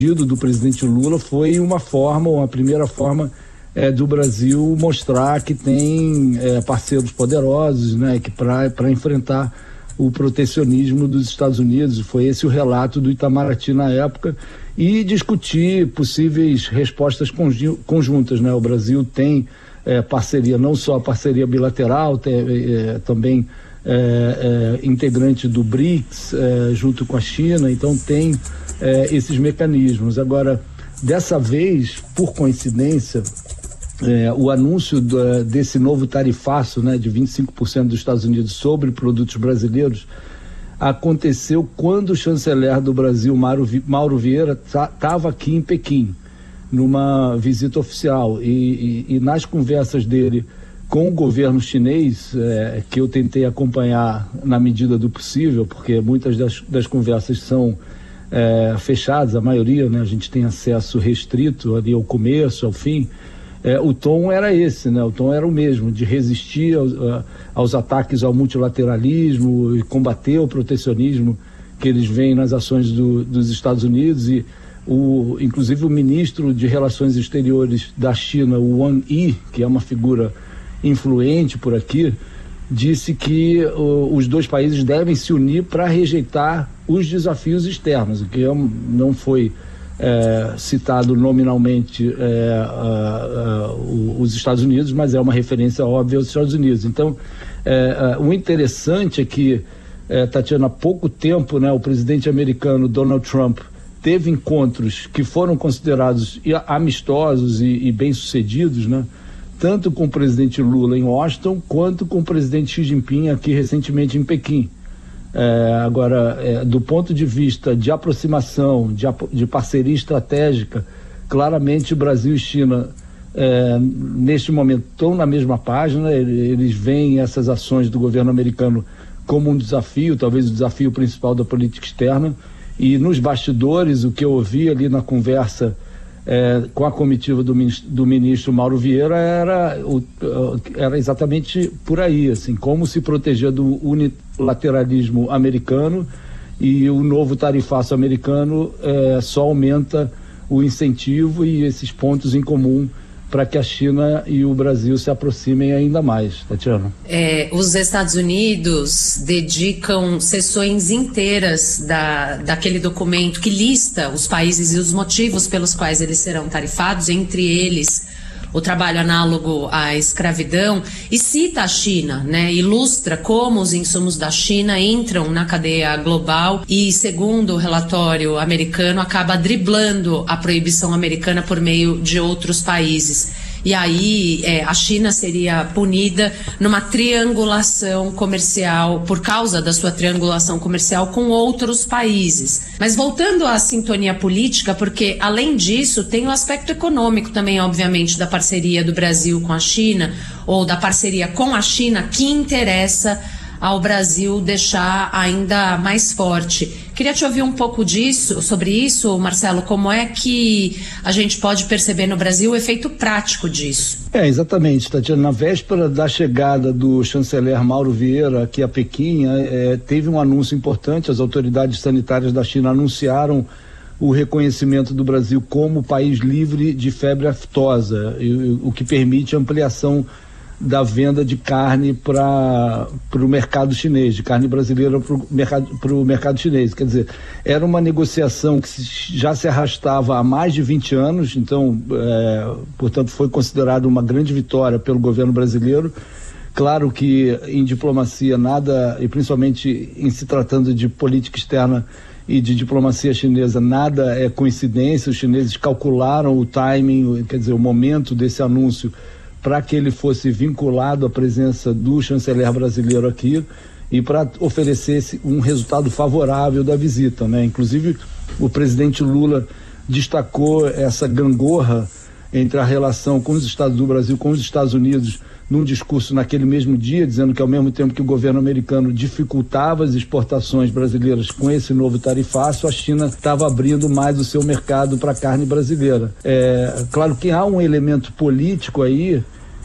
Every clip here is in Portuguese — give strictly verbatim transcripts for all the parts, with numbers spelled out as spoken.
pedido do presidente Lula foi uma forma, uma primeira forma é, do Brasil mostrar que tem é, parceiros poderosos, né, que para enfrentar o protecionismo dos Estados Unidos. Foi esse o relato do Itamaraty na época, e discutir possíveis respostas conjuntas, né? O Brasil tem é, parceria, não só a parceria bilateral, tem, é, também é, é, integrante do BRICS, é, junto com a China, então tem é, esses mecanismos. Agora, dessa vez, por coincidência, é, o anúncio do, desse novo tarifaço, né, de vinte e cinco por cento dos Estados Unidos sobre produtos brasileiros aconteceu quando o chanceler do Brasil, Mauro, Mauro Vieira, estava aqui em Pequim, numa visita oficial, e, e, e nas conversas dele com o governo chinês, é, que eu tentei acompanhar na medida do possível, porque muitas das, das conversas são é, fechadas, a maioria, né, a gente tem acesso restrito ali ao começo, ao fim. É, o tom era esse, né? O tom era o mesmo, de resistir aos, aos ataques ao multilateralismo e combater o protecionismo que eles veem nas ações do, dos Estados Unidos. E o, inclusive o ministro de Relações Exteriores da China, o Wang Yi, que é uma figura influente por aqui, disse que o, os dois países devem se unir para rejeitar os desafios externos, o que não foi É, citado nominalmente é, a, a, os Estados Unidos, mas é uma referência óbvia aos Estados Unidos. Então, é, a, o interessante é que, é, Tatiana, há pouco tempo, né, o presidente americano Donald Trump teve encontros que foram considerados amistosos e, e bem-sucedidos, né, tanto com o presidente Lula em Washington, quanto com o presidente Xi Jinping aqui recentemente em Pequim. É, agora, é, do ponto de vista de aproximação, de, de parceria estratégica, claramente Brasil e China, é, neste momento, estão na mesma página. Eles veem essas ações do governo americano como um desafio, talvez o desafio principal da política externa. E nos bastidores, o que eu ouvi ali na conversa É, com a comitiva do ministro, do ministro Mauro Vieira era, o, era exatamente por aí, assim, como se proteger do unilateralismo americano, e o novo tarifaço americano é, só aumenta o incentivo e esses pontos em comum para que a China e o Brasil se aproximem ainda mais. Tatiana. É, os Estados Unidos dedicam sessões inteiras da, daquele documento que lista os países e os motivos pelos quais eles serão tarifados, entre eles o trabalho análogo à escravidão, e cita a China, né? Ilustra como os insumos da China entram na cadeia global e, segundo o relatório americano, acaba driblando a proibição americana por meio de outros países. E aí é, a China seria punida numa triangulação comercial, por causa da sua triangulação comercial com outros países. Mas voltando à sintonia política, porque além disso tem o aspecto econômico também, obviamente, da parceria do Brasil com a China, ou da parceria com a China, que interessa ao Brasil deixar ainda mais forte. Queria te ouvir um pouco disso, sobre isso, Marcelo, como é que a gente pode perceber no Brasil o efeito prático disso? É, exatamente, Tatiana. Na véspera da chegada do chanceler Mauro Vieira aqui a Pequim, é, teve um anúncio importante. As autoridades sanitárias da China anunciaram o reconhecimento do Brasil como país livre de febre aftosa, o que permite ampliação da venda de carne para o mercado chinês, de carne brasileira para o mercado, pro mercado chinês. Quer dizer, era uma negociação que se, já se arrastava há mais de vinte anos, então, é, portanto, foi considerada uma grande vitória pelo governo brasileiro. Claro que em diplomacia nada, e principalmente em se tratando de política externa e de diplomacia chinesa, nada é coincidência. Os chineses calcularam o timing, quer dizer, o momento desse anúncio, para que ele fosse vinculado à presença do chanceler brasileiro aqui e para oferecer um resultado favorável da visita, né? Inclusive, o presidente Lula destacou essa gangorra entre a relação com os Estados do Brasil com os Estados Unidos num discurso naquele mesmo dia, dizendo que ao mesmo tempo que o governo americano dificultava as exportações brasileiras com esse novo tarifaço, a China estava abrindo mais o seu mercado para a carne brasileira. É, claro que há um elemento político aí,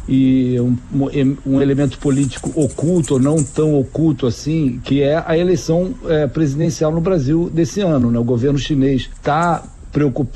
e um, um elemento político oculto, ou não tão oculto assim, que é a eleição é, presidencial no Brasil desse ano, né? O governo chinês está preocupado